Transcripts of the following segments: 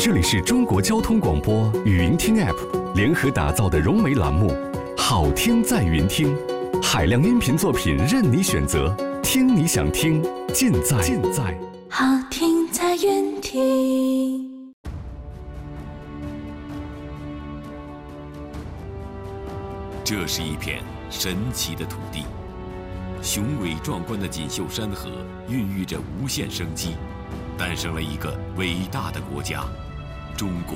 这里是中国交通广播语音听 App 联合打造的融媒栏目《好听在云听》，海量音频作品任你选择，听你想听，尽在好听在云听。 这是一片神奇的土地，雄伟壮观的锦绣山河孕育着无限生机，诞生了一个伟大的国家——中国。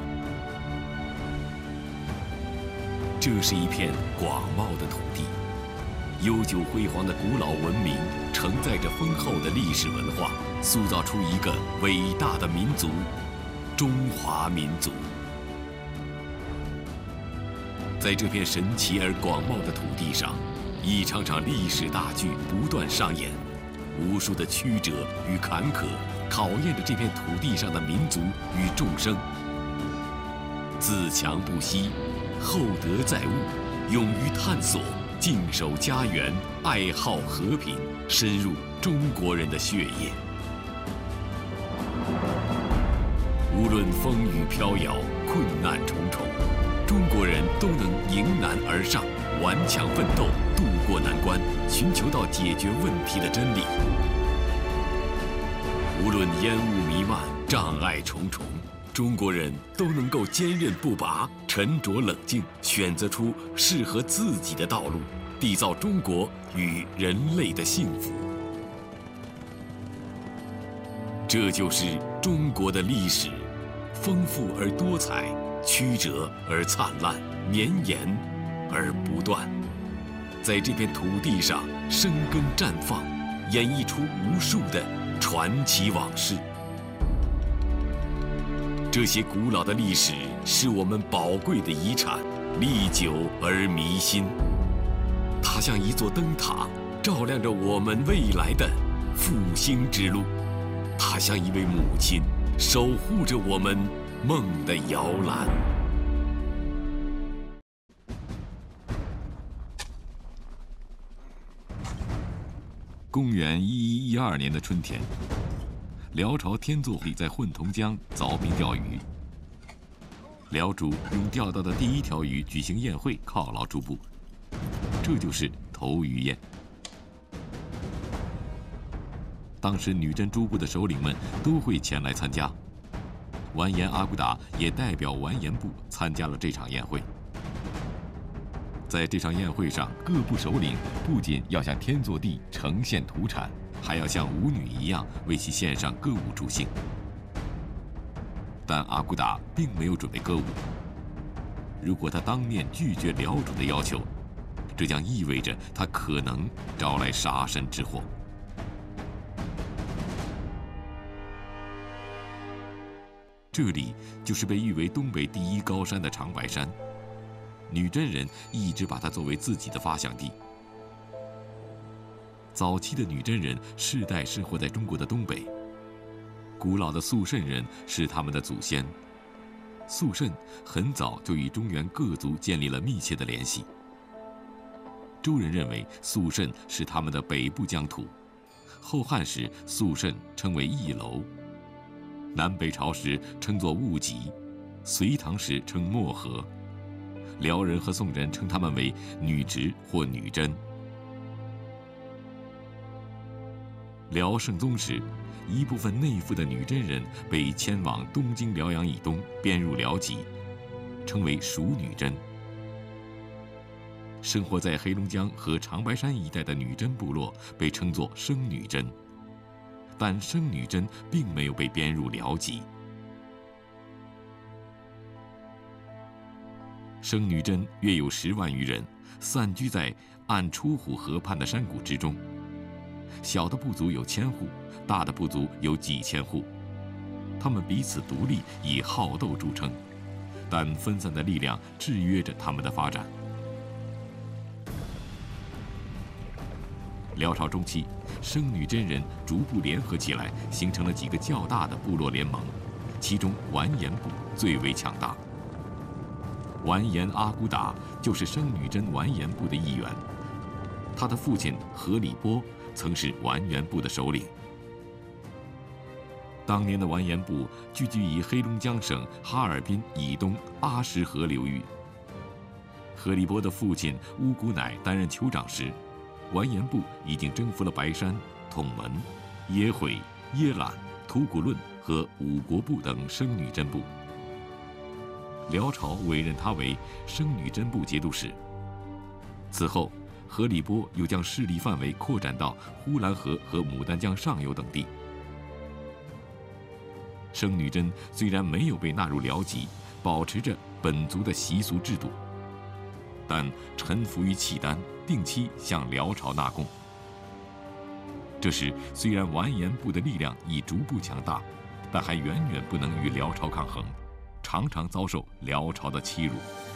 这是一片广袤的土地，悠久辉煌的古老文明承载着丰厚的历史文化，塑造出一个伟大的民族——中华民族。在这片神奇而广袤的土地上，一场场历史大剧不断上演，无数的曲折与坎坷考验着这片土地上的民族与众生。自强不息，厚德载物，勇于探索，静守家园，爱好和平，深入中国人的血液。无论风雨飘摇，困难重重，中国人都能迎难而上，顽强奋斗，渡过难关，寻求到解决问题的真理。无论烟雾弥漫，障碍重重，中国人都能够坚韧不拔，沉着冷静，选择出适合自己的道路，缔造中国与人类的幸福。这就是中国的历史，丰富而多彩，曲折而灿烂，绵延而不断。在这片土地上生根绽放，演绎出无数的传奇往事。这些古老的历史是我们宝贵的遗产，历久而弥新。它像一座灯塔，照亮着我们未来的复兴之路。它像一位母亲，守护着我们梦的摇篮。公元1112年的春天，辽朝天作里在混同江凿冰钓鱼。辽主用钓到的第一条鱼举行宴会犒劳诸部，这就是头鱼宴。当时女真诸部的首领们都会前来参加，完颜阿骨打也代表完颜部参加了这场宴会。在这场宴会上，各部首领不仅要向天祚帝呈现土产，还要像舞女一样为其献上歌舞助兴。但阿骨打并没有准备歌舞。如果他当面拒绝辽主的要求，这将意味着他可能招来杀身之祸。这里就是被誉为东北第一高山的长白山，女真人一直把它作为自己的发祥地。早期的女真人世代生活在中国的东北，古老的肃慎人是他们的祖先。肃慎很早就与中原各族建立了密切的联系。周人认为肃慎是他们的北部疆土，后汉时肃慎称为义楼，南北朝时称作务集，隋唐时称漠河，辽人和宋人称他们为女直或女真。辽圣宗时，一部分内附的女真人被迁往东京辽阳以东，编入辽籍，称为蜀女真。生活在黑龙江和长白山一带的女真部落被称作生女真，但生女真并没有被编入辽籍。生女真约有10万余人，散居在按出虎河畔的山谷之中。小的部族有1000户，大的部族有几千户。他们彼此独立，以好斗著称，但分散的力量制约着他们的发展。辽朝中期，生女真人逐步联合起来，形成了几个较大的部落联盟，其中完颜部最为强大。完颜阿骨打就是生女真完颜部的一员，他的父亲何里波曾是完颜部的首领。 当年的完颜部聚居于黑龙江省哈尔滨以东阿什河流域。何立波的父亲乌古乃担任酋长时，完颜部已经征服了白山、统门、耶会、耶览、吐谷论和五国部等生女真部。辽朝委任他为生女真部节度使。此后，何立波又将势力范围扩展到呼兰河和牡丹江上游等地。生女真虽然没有被纳入辽籍，保持着本族的习俗制度，但臣服于契丹，定期向辽朝纳贡。这时，虽然完颜部的力量已逐步强大，但还远远不能与辽朝抗衡，常常遭受辽朝的欺辱。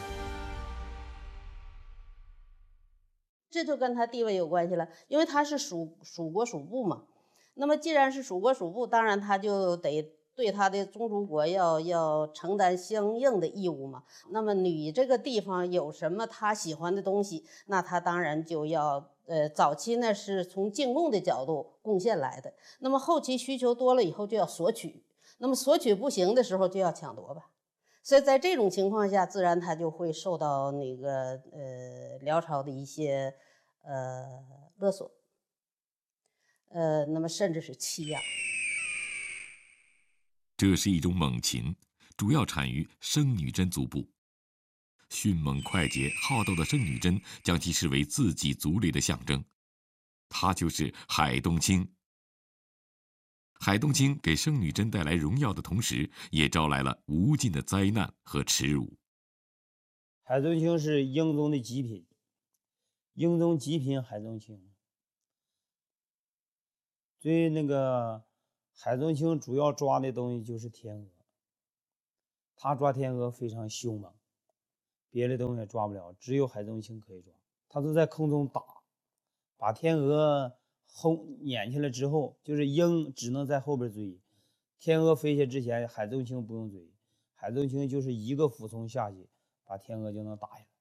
这就跟他地位有关系了，因为他是属国属部嘛。那么既然是属国属部，当然他就得对他的宗主国要承担相应的义务嘛。那么女这个地方有什么他喜欢的东西，那他当然就要早期呢是从进贡的角度贡献来的，那么后期需求多了以后就要索取，那么索取不行的时候就要抢夺吧。所以在这种情况下，自然他就会受到那个辽朝的一些勒索，那么甚至是欺压。 这是一种猛禽，主要产于生女真族部。迅猛快捷、好斗的生女真将其视为自己族类的象征，它就是海东青。海东青给生女真带来荣耀的同时，也招来了无尽的灾难和耻辱。 海东青是英宗的极品，英宗极品海东青。所以那个海东青主要抓的东西就是天鹅，他抓天鹅非常凶猛，别的东西也抓不了，只有海东青可以抓。他都在空中打，把天鹅撵下来之后，就是鹰只能在后边追，天鹅飞下之前，海东青不用追，海东青就是一个俯冲下去，把天鹅就能打下来。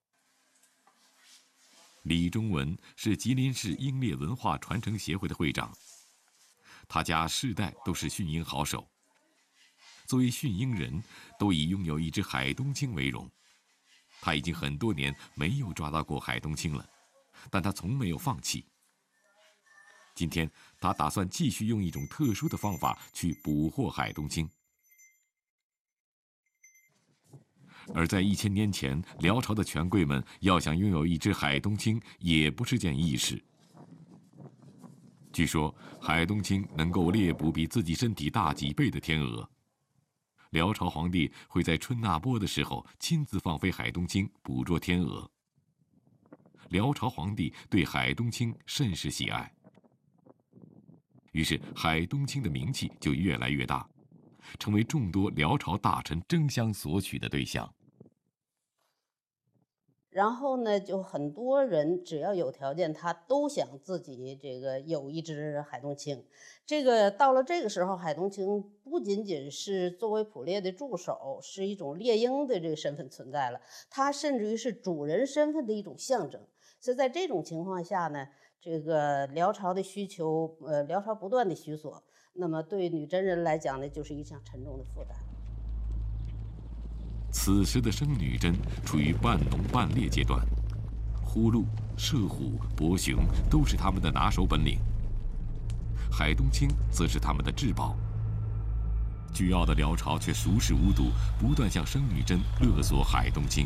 李中文是吉林市鹰猎文化传承协会的会长，他家世代都是驯鹰好手，作为驯鹰人，都以拥有一只海东青为荣。他已经很多年没有抓到过海东青了，但他从没有放弃。今天，他打算继续用一种特殊的方法去捕获海东青。而在1000年前，辽朝的权贵们要想拥有一只海东青，也不是件易事。据说，海东青能够猎捕比自己身体大几倍的天鹅。辽朝皇帝会在春纳波的时候亲自放飞海东青，捕捉天鹅。辽朝皇帝对海东青甚是喜爱，于是海东青的名气就越来越大，成为众多辽朝大臣争相索取的对象。 然后呢，就很多人只要有条件，他都想自己这个有一只海东青。这个到了这个时候，海东青不仅仅是作为捕猎的助手，是一种猎鹰的这个身份存在了，它甚至于是主人身份的一种象征。所以在这种情况下呢，这个辽朝的需求，辽朝不断的需索，那么对女真人来讲呢，就是一项沉重的负担。 此时的生女真处于半农半猎阶段，呼鹿、射虎、搏熊都是他们的拿手本领，海东青则是他们的至宝。倨傲的辽朝却熟视无睹，不断向生女真勒索海东青。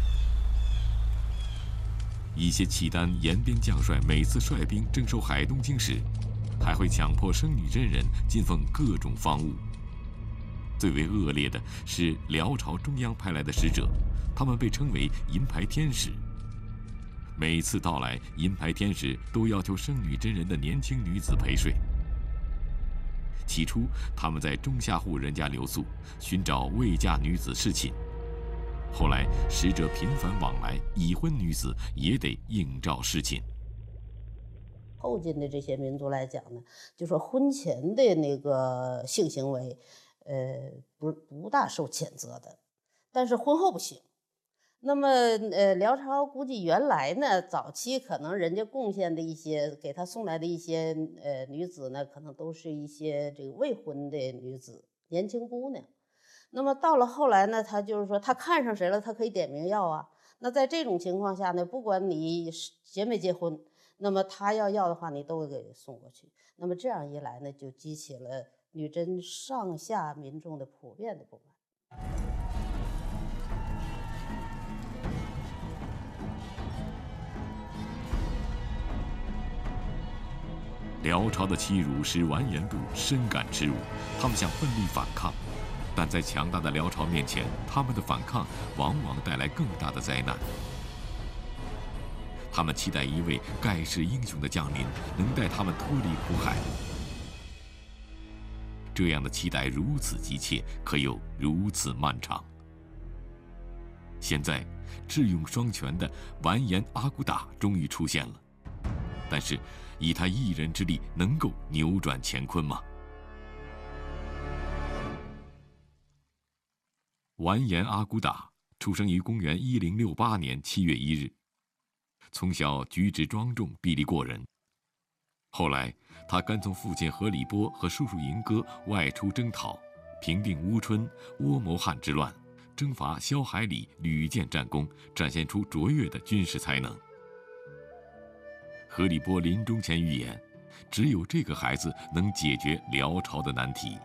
一些契丹延边将帅每次率兵征收海东青时，还会强迫生女真人进奉各种方物。最为恶劣的是辽朝中央派来的使者，他们被称为银牌天使。每次到来，银牌天使都要求生女真人的年轻女子陪睡。起初，他们在中下户人家留宿，寻找未嫁女子侍寝。后来，使者频繁往来，已婚女子也得应召侍寝。 后晋的这些民族来讲呢，就说婚前的那个性行为，不大受谴责的，但是婚后不行。 那么辽朝估计原来呢，早期可能人家贡献的一些给他送来的一些女子呢，可能都是一些这个未婚的女子、年轻姑娘。那么到了后来呢，他就是说他看上谁了，他可以点名要啊。那在这种情况下呢，不管你结没结婚，那么他要的话，你都给送过去。那么这样一来呢，就激起了女真上下民众的普遍的不满。 辽朝的欺辱使完颜部深感耻辱，他们想奋力反抗，但在强大的辽朝面前，他们的反抗往往带来更大的灾难。他们期待一位盖世英雄的将领能带他们脱离苦海，这样的期待如此急切，可又如此漫长。现在，智勇双全的完颜阿骨打终于出现了，但是以他一人之力，能够扭转乾坤吗？完颜阿骨打出生于公元1068年7月1日，从小举止庄重，臂力过人。后来，他跟从父亲何里波和叔叔银戈外出征讨，平定乌春、倭谋汉之乱，征伐萧海里，屡建战功，展现出卓越的军事才能。何里波临终前预言，只有这个孩子能解决辽朝的难题。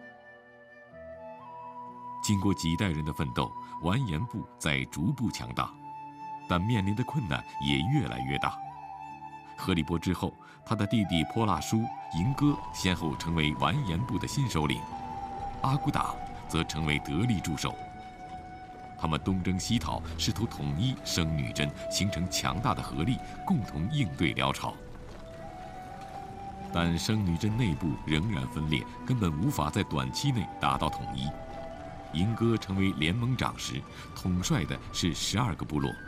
经过几代人的奋斗，完颜部在逐步强大，但面临的困难也越来越大。何里波之后，他的弟弟泼剌叔、银戈先后成为完颜部的新首领，阿骨打则成为得力助手。他们东征西讨，试图统一生女真，形成强大的合力，共同应对辽朝。但生女真内部仍然分裂，根本无法在短期内达到统一。银戈成为联盟长时，统帅的是12个部落，